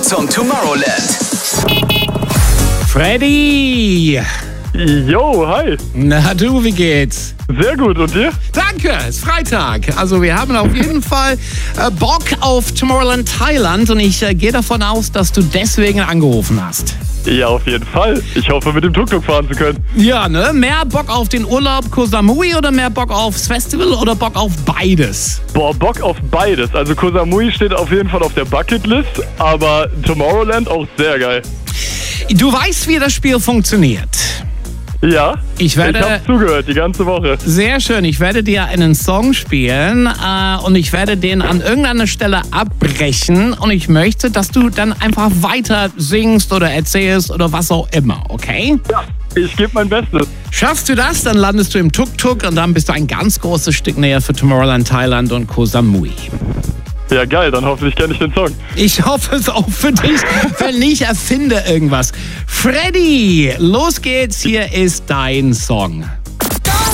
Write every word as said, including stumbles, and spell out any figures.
zum Tomorrowland. Freddy! Jo, hi. Na du, wie geht's? Sehr gut, und dir? Danke, es ist Freitag. Also wir haben auf jeden Fall äh, Bock auf Tomorrowland Thailand und ich äh, gehe davon aus, dass du deswegen angerufen hast. Ja, auf jeden Fall. Ich hoffe, mit dem Tuk-Tuk fahren zu können. Ja, ne? Mehr Bock auf den Urlaub Koh Samui oder mehr Bock aufs Festival oder Bock auf beides? Boah, Bock auf beides. Also Koh Samui steht auf jeden Fall auf der Bucketlist, aber Tomorrowland auch sehr geil. Du weißt, wie das Spiel funktioniert. Ja, Ich werde- ich habe zugehört die ganze Woche. Sehr schön. Ich werde dir einen Song spielen äh, und ich werde den an irgendeiner Stelle abbrechen und ich möchte, dass du dann einfach weiter singst oder erzählst oder was auch immer, okay? Ja, ich gebe mein Bestes. Schaffst du das, dann landest du im Tuk-Tuk und dann bist du ein ganz großes Stück näher für Tomorrowland Thailand und Koh Samui. Ja, geil, dann hoffentlich kenne ich den Song. Ich hoffe es auch für dich. Wenn nicht, erfinde irgendwas. Freddy, los geht's. Hier ist dein Song.